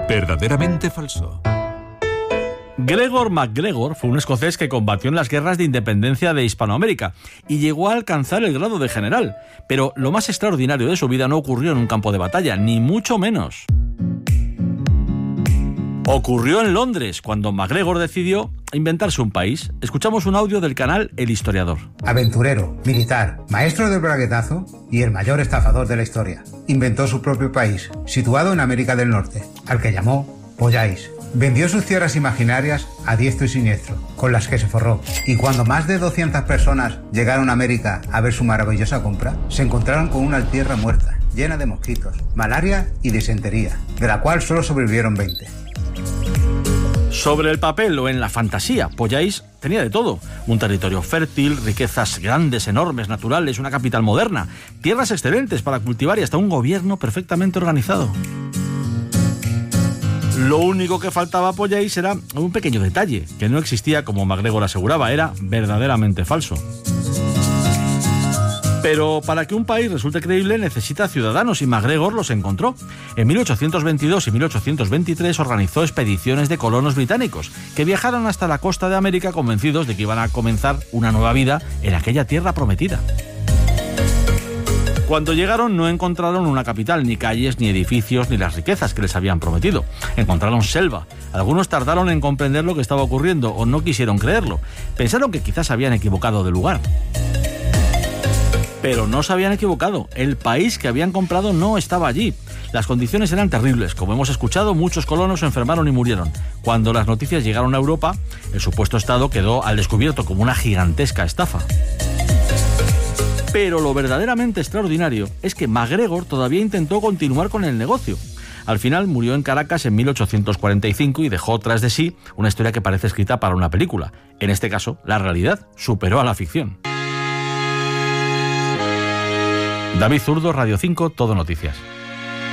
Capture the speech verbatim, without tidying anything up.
Verdaderamente falso. Gregor MacGregor fue un escocés que combatió en las guerras de independencia de Hispanoamérica y llegó a alcanzar el grado de general. Pero lo más extraordinario de su vida no ocurrió en un campo de batalla, ni mucho menos. Ocurrió en Londres, cuando MacGregor decidió inventarse un país. Escuchamos un audio del canal El Historiador. Aventurero, militar, maestro del braguetazo y el mayor estafador de la historia. Inventó su propio país, situado en América del Norte, al que llamó Polláis. Vendió sus tierras imaginarias a diestro y siniestro, con las que se forró. Y cuando más de doscientas personas llegaron a América a ver su maravillosa compra, se encontraron con una tierra muerta, llena de mosquitos, malaria y disentería, de la cual solo sobrevivieron veinte. Sobre el papel o en la fantasía, Polláis tenía de todo. Un territorio fértil, riquezas grandes, enormes, naturales, una capital moderna, tierras excelentes para cultivar y hasta un gobierno perfectamente organizado. Lo único que faltaba a Polláis era un pequeño detalle, que no existía como MacGregor aseguraba, era verdaderamente falso. Pero para que un país resulte creíble necesita ciudadanos y MacGregor los encontró. En mil ochocientos veintidós y mil ochocientos veintitrés organizó expediciones de colonos británicos que viajaron hasta la costa de América convencidos de que iban a comenzar una nueva vida en aquella tierra prometida. Cuando llegaron no encontraron una capital, ni calles, ni edificios, ni las riquezas que les habían prometido. Encontraron selva. Algunos tardaron en comprender lo que estaba ocurriendo o no quisieron creerlo. Pensaron que quizás habían equivocado de lugar. Pero no se habían equivocado. El país que habían comprado no estaba allí. Las condiciones eran terribles. Como hemos escuchado, muchos colonos se enfermaron y murieron. Cuando las noticias llegaron a Europa, el supuesto estado quedó al descubierto como una gigantesca estafa. Pero lo verdaderamente extraordinario es que MacGregor todavía intentó continuar con el negocio. Al final murió en Caracas en mil ochocientos cuarenta y cinco y dejó tras de sí una historia que parece escrita para una película. En este caso, la realidad superó a la ficción. David Zurdo, Radio cinco, Todo Noticias.